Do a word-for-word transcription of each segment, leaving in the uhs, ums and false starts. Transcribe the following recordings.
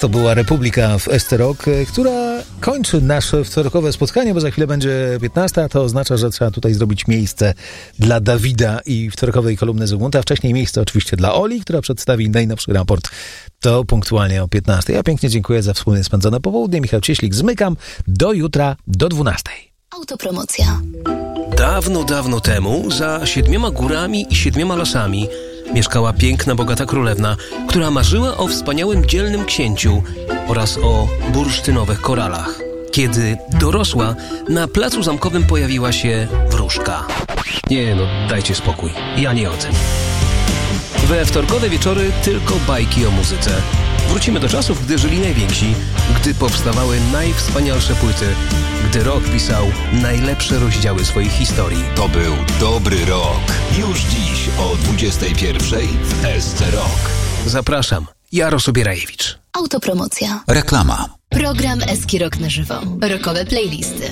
To była Republika w S C Rock, która kończy nasze wtorkowe spotkanie, bo za chwilę będzie piętnasta. To oznacza, że trzeba tutaj zrobić miejsce dla Dawida i wtorkowej kolumny Zygmunta. Wcześniej miejsce oczywiście dla Oli, która przedstawi najnowszy raport. To punktualnie o piętnastej. Ja pięknie dziękuję za wspólnie spędzone popołudnie. Michał Cieślik, zmykam. Do jutra, do dwunastej. Autopromocja. Dawno, dawno temu, za siedmioma górami i siedmioma lasami mieszkała piękna, bogata królewna, która marzyła o wspaniałym, dzielnym księciu oraz o bursztynowych koralach. Kiedy dorosła, na placu zamkowym pojawiła się wróżka. Nie no, dajcie spokój, ja nie o tym. We wtorkowe wieczory tylko bajki o muzyce. Wrócimy do czasów, gdy żyli najwięksi, gdy powstawały najwspanialsze płyty, gdy rock pisał najlepsze rozdziały swoich historii. To był dobry rok. Już dziś o dwudziestej pierwszej w S C Rock. Zapraszam, Jaro Sobierajewicz. Autopromocja. Reklama. Program Eski Rock na żywo. Rockowe playlisty.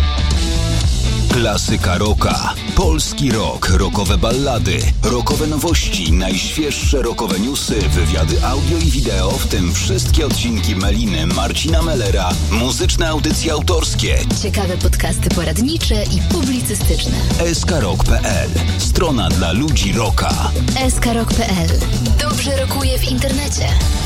Klasyka rocka, polski rock, rockowe ballady, rockowe nowości, najświeższe rockowe newsy, wywiady audio i wideo, w tym wszystkie odcinki Meliny, Marcina Mellera, muzyczne audycje autorskie, ciekawe podcasty poradnicze i publicystyczne. S K rock kropka p l. Strona dla ludzi rocka. S K rock kropka p l. Dobrze rokuje w internecie.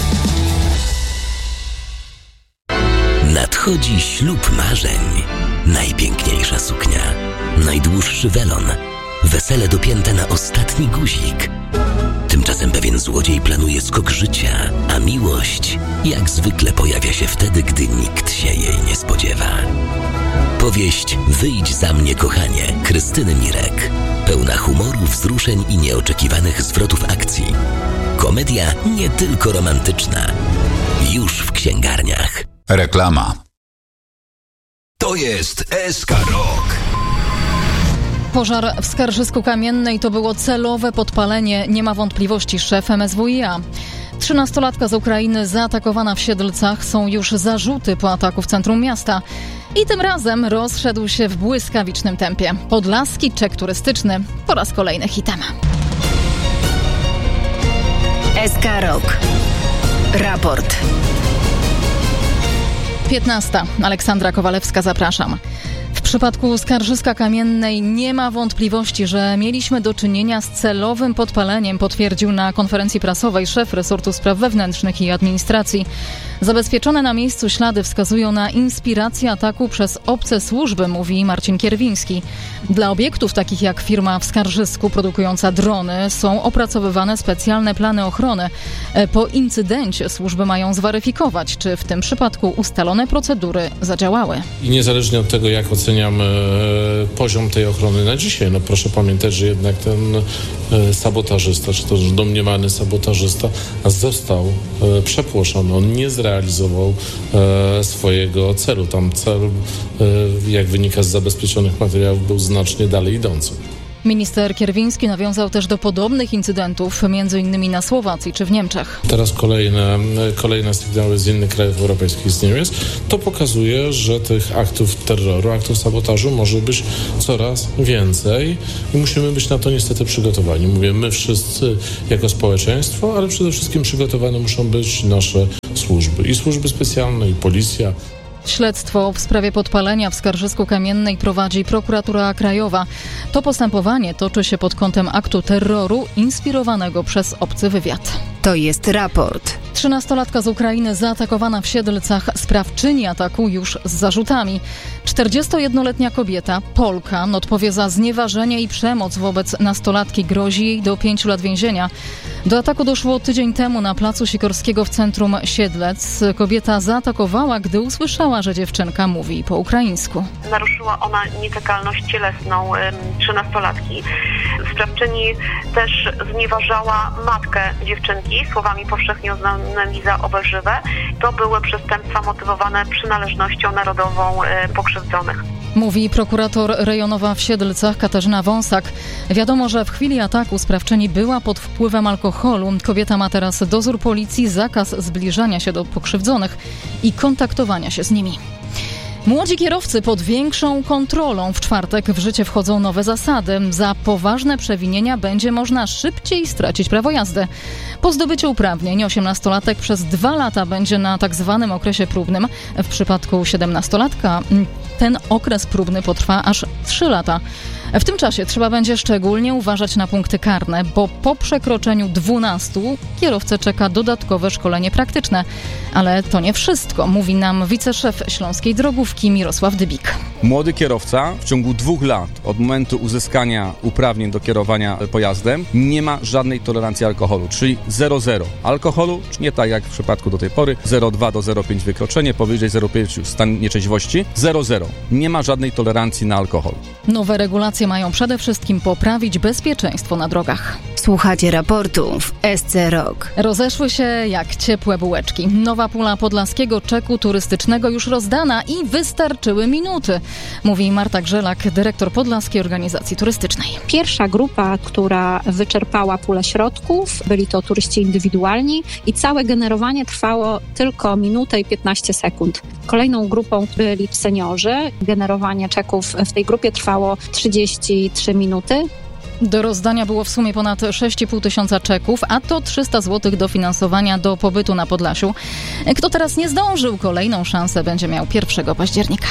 Nadchodzi ślub marzeń. Najpiękniejsza suknia, najdłuższy welon, wesele dopięte na ostatni guzik. Tymczasem pewien złodziej planuje skok życia, a miłość jak zwykle pojawia się wtedy, gdy nikt się jej nie spodziewa. Powieść Wyjdź za mnie, kochanie, Krystyny Mirek. Pełna humoru, wzruszeń i nieoczekiwanych zwrotów akcji. Komedia nie tylko romantyczna. Już w księgarniach. Reklama. To jest S K Rock. Pożar w Skarżysku-Kamiennej to było celowe podpalenie, nie ma wątpliwości, szef M S W i A. Trzynastolatka z Ukrainy zaatakowana w Siedlcach, są już zarzuty po ataku w centrum miasta. I tym razem rozszedł się w błyskawicznym tempie. Podlaski czek turystyczny po raz kolejny hitem. S K Rock. Raport. piętnasta. Aleksandra Kowalewska, zapraszam. W przypadku Skarżyska-Kamiennej nie ma wątpliwości, że mieliśmy do czynienia z celowym podpaleniem, potwierdził na konferencji prasowej szef resortu spraw wewnętrznych i administracji. Zabezpieczone na miejscu ślady wskazują na inspirację ataku przez obce służby, mówi Marcin Kierwiński. Dla obiektów takich jak firma w Skarżysku produkująca drony są opracowywane specjalne plany ochrony. Po incydencie służby mają zweryfikować, czy w tym przypadku ustalone procedury zadziałały. I niezależnie od tego, jak oceniamy poziom tej ochrony na dzisiaj, no proszę pamiętać, że jednak ten sabotażysta, czy to domniemany sabotażysta został przepłoszony. On nie zrealizował swojego celu. Tam cel, jak wynika z zabezpieczonych materiałów, był znacznie dalej idący. Minister Kierwiński nawiązał też do podobnych incydentów, między innymi na Słowacji czy w Niemczech. Teraz kolejne, kolejne sygnały z innych krajów europejskich z Niemiec. To pokazuje, że tych aktów terroru, aktów sabotażu może być coraz więcej i musimy być na to niestety przygotowani. Mówię, my wszyscy jako społeczeństwo, ale przede wszystkim przygotowane muszą być nasze służby. I służby specjalne, i policja. Śledztwo w sprawie podpalenia w Skarżysku-Kamiennej prowadzi prokuratura krajowa. To postępowanie toczy się pod kątem aktu terroru inspirowanego przez obcy wywiad. To jest raport. Trzynastolatka z Ukrainy zaatakowana w Siedlcach, sprawczyni ataku już z zarzutami. czterdziestojednoletnia kobieta, Polka, odpowie za znieważenie i przemoc wobec nastolatki, grozi jej do pięciu lat więzienia. Do ataku doszło tydzień temu na placu Sikorskiego w centrum Siedlec. Kobieta zaatakowała, gdy usłyszała, że dziewczynka mówi po ukraińsku. Naruszyła ona nietykalność cielesną trzynastolatki. Sprawczyni też znieważała matkę dziewczynki słowami powszechnie uznanymi za obelżywe. To były przestępstwa motywowane przynależnością narodową pokrzywdzonych. Mówi prokurator rejonowa w Siedlcach Katarzyna Wąsak. Wiadomo, że w chwili ataku sprawczyni była pod wpływem alkoholu. Kobieta ma teraz dozór policji, zakaz zbliżania się do pokrzywdzonych i kontaktowania się z nimi. Młodzi kierowcy pod większą kontrolą. W czwartek w życie wchodzą nowe zasady. Za poważne przewinienia będzie można szybciej stracić prawo jazdy. Po zdobyciu uprawnień osiemnastolatek przez dwa lata będzie na tak zwanym okresie próbnym. W przypadku siedemnastolatka ten okres próbny potrwa aż trzy lata. W tym czasie trzeba będzie szczególnie uważać na punkty karne, bo po przekroczeniu dwunastu kierowcę czeka dodatkowe szkolenie praktyczne. Ale to nie wszystko, mówi nam wiceszef Śląskiej Drogówki Mirosław Dybik. Młody kierowca w ciągu dwóch lat od momentu uzyskania uprawnień do kierowania pojazdem nie ma żadnej tolerancji alkoholu, czyli zero zero alkoholu, czy nie tak jak w przypadku do tej pory, zero przecinek dwa do zero przecinek pięć wykroczenie, powyżej zero przecinek pięć stan nieczeźwości, zero zero. Nie ma żadnej tolerancji na alkohol. Nowe regulacje mają przede wszystkim poprawić bezpieczeństwo na drogach. Słuchacie raportu w S C Rock. Rozeszły się jak ciepłe bułeczki. Nowa pula podlaskiego czeku turystycznego już rozdana i wystarczyły minuty, mówi Marta Grzelak, dyrektor Podlaskiej Organizacji Turystycznej. Pierwsza grupa, która wyczerpała pulę środków, byli to turyści indywidualni i całe generowanie trwało tylko minutę i piętnaście sekund. Kolejną grupą byli seniorzy. Generowanie czeków w tej grupie trwało trzydzieści trzy minuty. Do rozdania było w sumie ponad sześć i pół tysiąca czeków, a to trzysta złotych dofinansowania do pobytu na Podlasiu. Kto teraz nie zdążył, kolejną szansę będzie miał pierwszego października.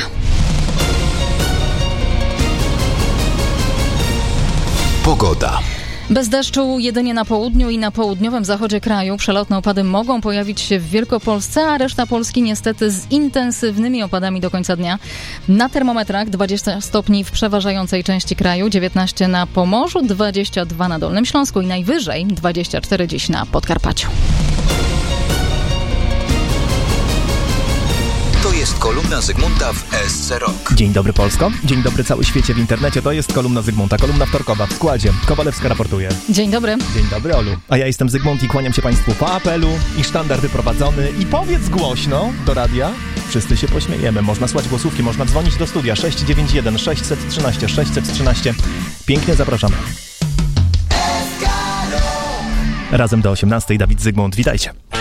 Pogoda. Bez deszczu jedynie na południu i na południowym zachodzie kraju. Przelotne opady mogą pojawić się w Wielkopolsce, a reszta Polski niestety z intensywnymi opadami do końca dnia. Na termometrach dwadzieścia stopni w przeważającej części kraju, dziewiętnaście na Pomorzu, dwadzieścia dwa na Dolnym Śląsku i najwyżej dwadzieścia cztery dziś na Podkarpaciu. To jest kolumna Zygmunta w S C Rock. Dzień dobry Polsko, dzień dobry cały świecie w internecie. To jest kolumna Zygmunta, kolumna wtorkowa w składzie. Kowalewska raportuje. Dzień dobry. Dzień dobry Olu. A ja jestem Zygmunt i kłaniam się Państwu po apelu i sztandar wyprowadzony. I powiedz głośno do radia. Wszyscy się pośmiejemy. Można słuchać głosówki, można dzwonić do studia sześć dziewięć jeden sześć jeden trzy sześć jeden trzy. Pięknie zapraszamy. Razem do osiemnastej Dawid Zygmunt, witajcie.